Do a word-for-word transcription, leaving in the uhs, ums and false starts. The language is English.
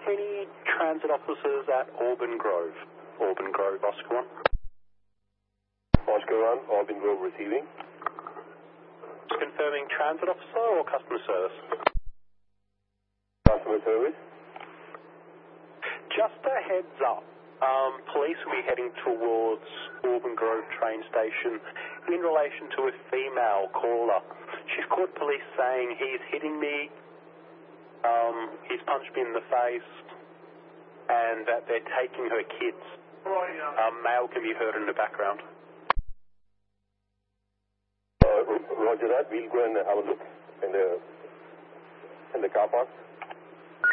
any transit officers at Auburn Grove? Auburn Grove, Oscar one. Oscar one, Auburn Grove receiving. Confirming transit officer or customer service? Customer service. Just a heads up, um, police will be heading towards Auburn Grove train station in relation to a female caller. She's caught police saying he's hitting me, um, he's punched me in the face, and that they're taking her kids. Um, male can be heard in the background. Uh, roger that. We'll go and have a look in the in the car park.